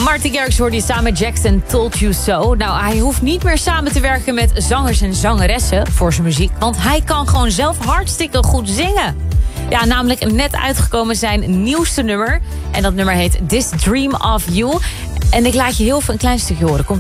Martin Garrix hoorde je samen met Jackson, Told You So. Nou, hij hoeft niet meer samen te werken met zangers en zangeressen voor zijn muziek, want hij kan gewoon zelf hartstikke goed zingen. Ja, namelijk net uitgekomen zijn nieuwste nummer. En dat nummer heet This Dream of You. En ik laat je heel veel een klein stukje horen. Komt